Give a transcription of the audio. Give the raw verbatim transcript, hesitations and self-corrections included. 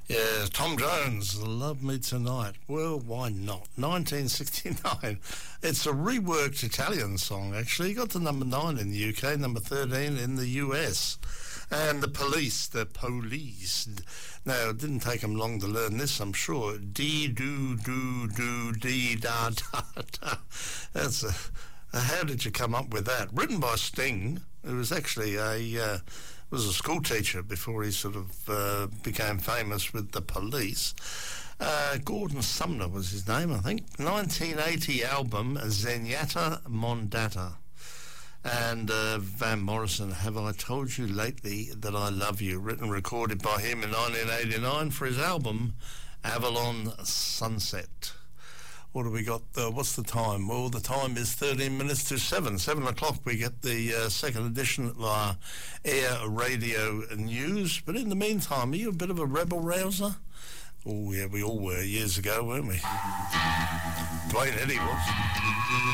Yeah, Tom Jones, Love Me Tonight. Well, why not? nineteen sixty-nine. It's a reworked Italian song, actually. It got to number nine in the U K, number thirteen in the U S. And the police, the police. Now, it didn't take them long to learn this, I'm sure. Dee, do, do, do, dee, da, da, da. That's a... How did you come up with that? Written by Sting, who was actually a uh, was a school teacher before he sort of uh, became famous with the police. Uh, Gordon Sumner was his name, I think. nineteen eighty album, Zenyatta Mondata. And uh, Van Morrison, Have I Told You Lately That I Love You, written and recorded by him in nineteen eighty-nine for his album Avalon Sunset. What have we got? Uh, what's the time? Well, the time is thirteen minutes to seven. Seven o'clock we get the uh, second edition of our Air Radio News. But in the meantime, are you a bit of a rebel rouser? Oh, yeah, we all were years ago, weren't we? Dwayne Eddy was.